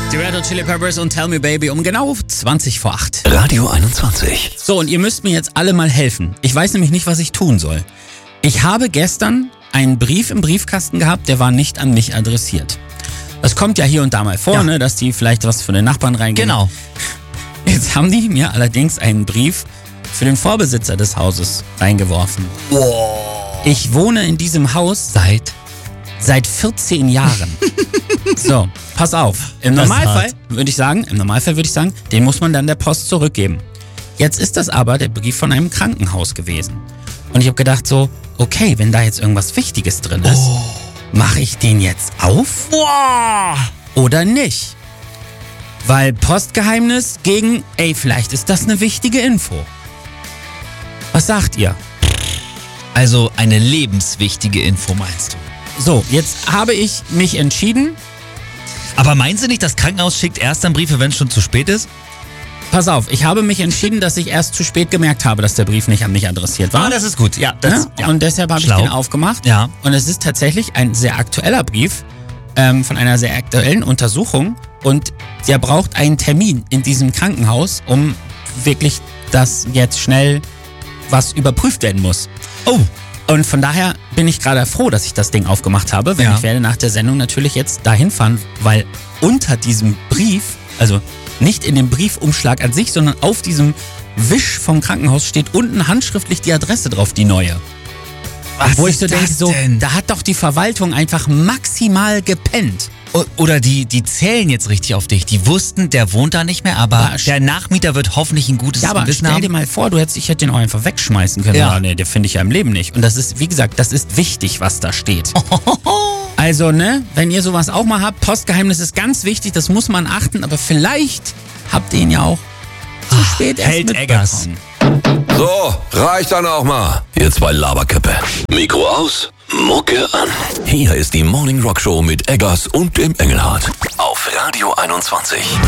Die Red Hot Chili Peppers und Tell Me Baby um genau 20 vor 8. Radio 21. So, und ihr müsst mir jetzt alle mal helfen. Ich weiß nämlich nicht, was ich tun soll. Ich habe gestern einen Brief im Briefkasten gehabt, der war nicht an mich adressiert. Das kommt ja hier und da mal vor, Ja. ne, dass die vielleicht was für den Nachbarn reingehen. Genau. Jetzt haben die mir allerdings einen Brief für den Vorbesitzer des Hauses reingeworfen. Wow. Ich wohne in diesem Haus seit 14 Jahren. So, pass auf. Im Das ist Normalfall hart. würde ich sagen, den muss man dann der Post zurückgeben. Jetzt ist das aber der Brief von einem Krankenhaus gewesen. Und ich habe gedacht so, okay, wenn da jetzt irgendwas Wichtiges drin ist, mache ich den jetzt auf Wow. oder nicht? Weil Postgeheimnis gegen, vielleicht ist das eine wichtige Info. Was sagt ihr? Also eine lebenswichtige Info, meinst du? So, jetzt habe ich mich entschieden. Aber meinen Sie nicht, das Krankenhaus schickt erst dann Briefe, wenn es schon zu spät ist? Pass auf, ich habe mich entschieden, dass ich erst zu spät gemerkt habe, dass der Brief nicht an mich adressiert war. das ist gut. Ja, Ja? Und deshalb habe ich Schlau. den aufgemacht. Ja. Und es ist tatsächlich ein sehr aktueller Brief von einer sehr aktuellen Untersuchung. Und der braucht einen Termin in diesem Krankenhaus, um wirklich, dass jetzt schnell was überprüft werden muss. Oh. Und von daher bin ich gerade froh, dass ich das Ding aufgemacht habe. Denn Ja. ich werde nach der Sendung natürlich jetzt dahin fahren, weil unter diesem Brief, also nicht in dem Briefumschlag an sich, sondern auf diesem Wisch vom Krankenhaus steht unten handschriftlich die Adresse drauf, die neue. Was Wo ich so ist denke, das so, denn? da hat doch die Verwaltung einfach maximal gepennt. Oder die zählen jetzt richtig auf dich. Die wussten, der wohnt da nicht mehr, aber Ja, der Nachmieter wird hoffentlich ein gutes Ja, aber Gewissen stell dir haben. mal vor, ich hätte den auch einfach wegschmeißen können. Ja. Ja. Nee, den finde ich ja im Leben nicht. Und das ist, wie gesagt, das ist wichtig, was da steht. Also, ne, wenn ihr sowas auch mal habt, Postgeheimnis ist ganz wichtig, das muss man achten, aber vielleicht habt ihr ihn ja auch zu spät erst Held Eggers. mitbekommen. So, reicht dann auch mal. Ihr zwei Laberköppe. Mikro aus, Mucke an. Hier ist die Morning Rock Show mit Eggers und dem Engelhardt. Auf Radio 21.